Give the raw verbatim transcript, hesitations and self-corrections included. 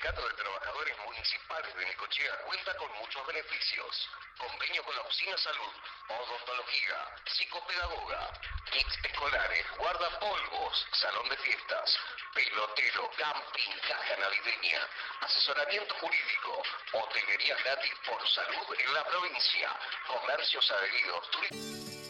Sindicato de Trabajadores Municipales de Necochea cuenta con muchos beneficios. Convenio con la Oficina Salud, odontología, psicopedagoga, kits escolares, guardapolvos, salón de fiestas, pelotero, camping, caja navideña, asesoramiento jurídico, hotelería gratis por salud en la provincia, comercios adheridos, turismo.